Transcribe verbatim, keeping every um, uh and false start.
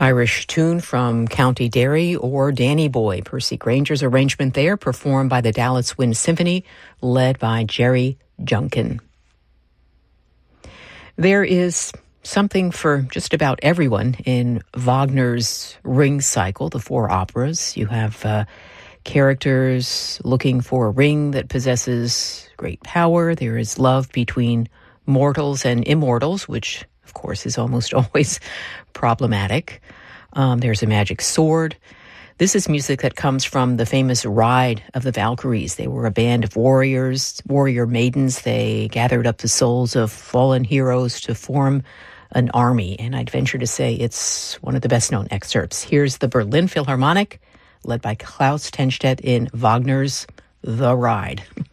Irish tune from County Derry or Danny Boy. Percy Granger's arrangement there, performed by the Dallas Wind Symphony, led by Jerry Junkin. There is something for just about everyone in Wagner's Ring cycle, the four operas. You have uh, characters looking for a ring that possesses great power. There is love between mortals and immortals, which, of course, is almost always problematic. Um, there's a magic sword. This is music that comes from the famous Ride of the Valkyries. They were a band of warriors, warrior maidens. They gathered up the souls of fallen heroes to form an army. And I'd venture to say it's one of the best-known excerpts. Here's the Berlin Philharmonic, led by Klaus Tennstedt in Wagner's The Ride.